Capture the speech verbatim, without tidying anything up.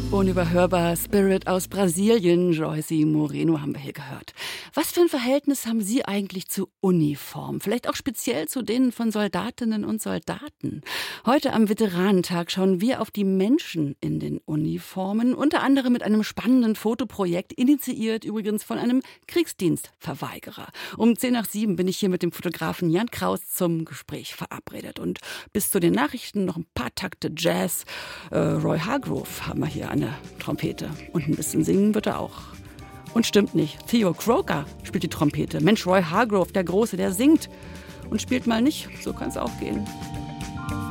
Unüberhörbar Spirit aus Brasilien, Joyce Moreno haben wir hier gehört. Was für ein Verhältnis haben Sie eigentlich zu Uniform? Vielleicht auch speziell zu denen von Soldatinnen und Soldaten. Heute am Veteranentag schauen wir auf die Menschen in den Uniformen, unter anderem mit einem spannenden Fotoprojekt, initiiert übrigens von einem Kriegsdienstverweigerer. Um zehn nach sieben bin ich hier mit dem Fotografen Jan Kraus zum Gespräch verabredet. Und bis zu den Nachrichten noch ein paar Takte Jazz. Äh, Roy Hargrove haben wir hier an der Trompete. Und ein bisschen singen wird er auch. Und stimmt nicht, Theo Croker spielt die Trompete. Mensch, Roy Hargrove, der Große, der singt und spielt mal nicht. So kann es auch gehen.